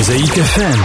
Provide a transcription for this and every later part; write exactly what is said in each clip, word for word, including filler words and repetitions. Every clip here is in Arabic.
Mosaïque إف إم.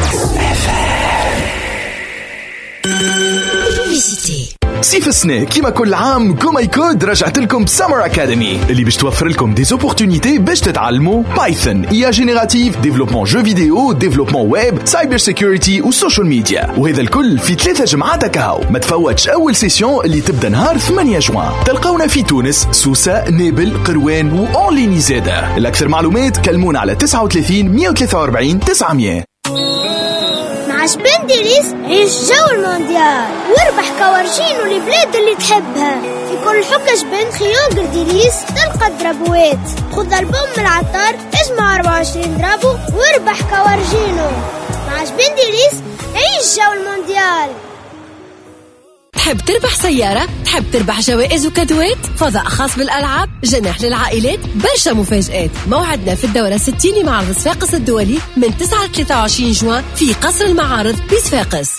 صيف السنة كيما كل عام كوماي كود رجعت لكم سمر أكاديمي اللي باش توفر لكم دي زوبورتونيتي باش تتعلموا بايثون، إي جينيراتيف، ديفلوبمون جو فيديو، ديفلوبمون ويب، سايبر سيكوريتي وسوشيال ميديا، وهذا الكل في ثلاثة جمعات كهو. ما تفوتش أول سيسيون اللي تبدأ نهار ثمانية جوان. تلقونا في تونس، سوسة، نابل، قروان وأونليني زادة. الأكثر معلومات كلمونا على تسعة وثلاثين مية وثلاثة وأربعين تسعمية. مع جبن ديليس عيش جو المونديال واربح كوارجين والبلاد اللي تحبها. في كل حكة جبن خيار ديليس تلقى درابوات. خذ البوم من العطار، اجمع أربعة وعشرين درابو واربح كوارجينو. مع جبن ديليس عيش جو المونديال. تحب تربح سيارة؟ تحب تربح جوائز وكادوات؟ فضاء خاص بالألعاب؟ جناح للعائلات؟ برشا مفاجآت. موعدنا في الدورة الستين لمعرض صفاقس الدولي من تسعة ل ثلاثة وعشرين جوان في قصر المعارض بصفاقس.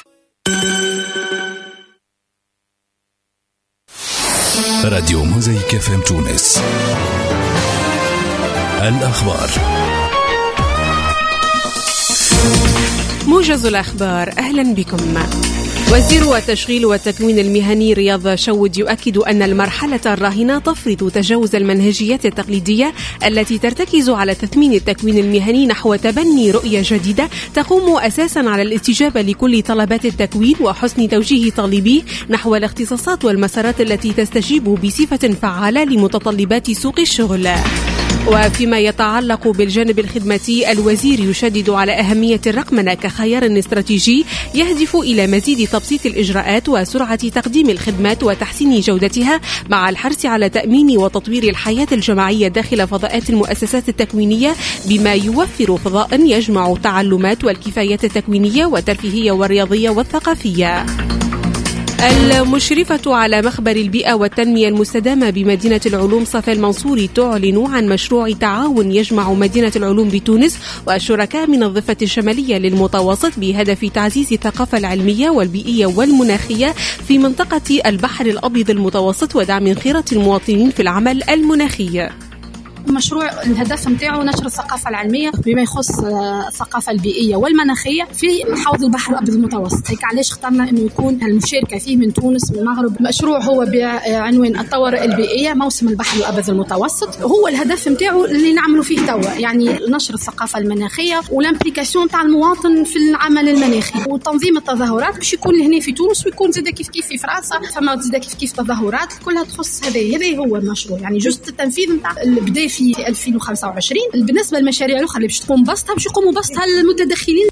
راديو موزايك إف إم تونس. الأخبار. موجز الأخبار، أهلا بكم. وزير التشغيل والتكوين المهني رياض شود يؤكد أن المرحلة الراهنة تفرض تجاوز المنهجيات التقليدية التي ترتكز على تثمين التكوين المهني نحو تبني رؤية جديدة تقوم أساسا على الاستجابة لكل طلبات التكوين وحسن توجيه طالبيه نحو الاختصاصات والمسارات التي تستجيب بصفة فعالة لمتطلبات سوق الشغل. وفيما يتعلق بالجانب الخدماتي، الوزير يشدد على أهمية الرقمنة كخيار استراتيجي يهدف إلى مزيد تبسيط الإجراءات وسرعة تقديم الخدمات وتحسين جودتها، مع الحرص على تأمين وتطوير الحياة الجماعية داخل فضاءات المؤسسات التكوينية، بما يوفر فضاء يجمع التعلمات والكفايات التكوينية والترفيهية والرياضية والثقافية. المشرفة على مخبر البيئة والتنمية المستدامة بمدينة العلوم صفا المنصوري تعلن عن مشروع تعاون يجمع مدينة العلوم بتونس والشركاء من الضفة الشمالية للمتوسط بهدف تعزيز الثقافة العلمية والبيئية والمناخية في منطقة البحر الأبيض المتوسط ودعم انخراط المواطنين في العمل المناخي. مشروع الهدف متاعه نشر الثقافة العلمية بما يخص الثقافة البيئية والمناخية في حوض البحر الأبيض المتوسط. هيك علاش اخترنا إنه يكون المشاركة فيه من تونس من المغرب. مشروع هو بعنوان الطوارئ البيئية موسم البحر الأبيض المتوسط. هو الهدف متاعه اللي نعمله فيه توا، يعني نشر الثقافة المناخية والامبليكاسيون تاع المواطن في العمل المناخي وتنظيم التظاهرات باش يكون هنا في تونس ويكون زيدا كيف كيف في فرنسا. فما زيدا كيف كيف تظاهرات كلها تخص هذا هذا هو المشروع، يعني جزء التنفيذ نتاع البداية في ألفين وخمسة وعشرين. بالنسبة للمشاريع الأخرى اللي باش تقوم بسطها باش يقوموا بسطها المتدخلين.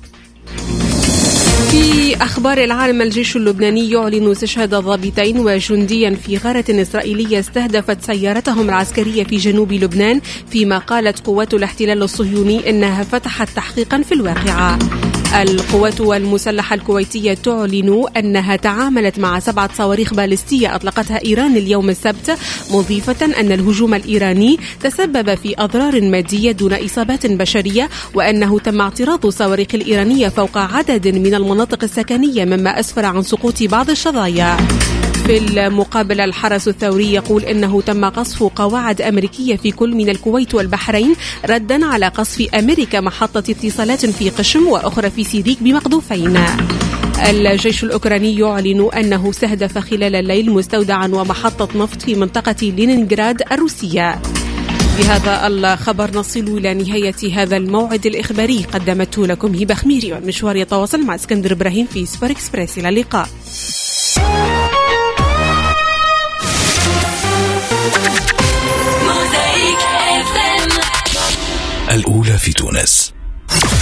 في أخبار العالم، الجيش اللبناني يعلن استشهاد ضابطين وجنديا في غارة إسرائيلية استهدفت سيارتهم العسكرية في جنوب لبنان، فيما قالت قوات الاحتلال الصهيوني إنها فتحت تحقيقا في الواقعة. القوات المسلحة الكويتية تعلن أنها تعاملت مع سبعة صواريخ باليستية أطلقتها إيران اليوم السبت، مضيفة أن الهجوم الإيراني تسبب في أضرار مادية دون إصابات بشرية، وأنه تم اعتراض الصواريخ الإيرانية فوق عدد من المناطق السكنية مما أسفر عن سقوط بعض الشظايا. في المقابل، الحرس الثوري يقول إنه تم قصف قواعد أمريكية في كل من الكويت والبحرين ردا على قصف أمريكا محطة اتصالات في قشم وأخرى في سيريك بمقذوفين. الجيش الأوكراني يعلن أنه استهدف خلال الليل مستودعا ومحطة نفط في منطقة لينينغراد الروسية. بهذا الخبر نصل إلى نهاية هذا الموعد الإخباري، قدمته لكم هبة خميري، والمشوار يتواصل مع اسكندر إبراهيم في سبور إكسبريس. إلى اللقاء. الأولى في تونس.